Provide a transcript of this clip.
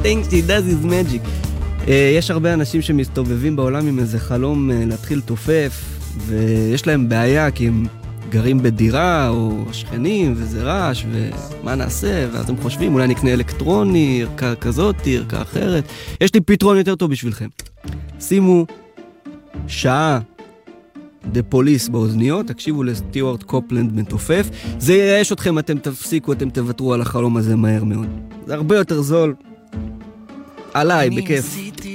thinks he does his magic. יש הרבה אנשים שמסתובבים בעולם עם איזה חלום להתחיל תופף, ויש להם בעיה כי הם גרים בדירה או שכנים וזה רעש ומה נעשה, ואז הם חושבים אולי נקנה אלקטרוני, ערכה כזאת, ערכה אחרת. יש לי פתרון יותר טוב בשבילכם. שימו שעה דה פוליס באוזניות, תקשיבו לסטיוארט קופלנד מתופף, זה ייאש אתכם, אתם תפסיקו, אתם תוותרו על החלום הזה מהר מאוד. זה הרבה יותר זול. עליי, בכיף.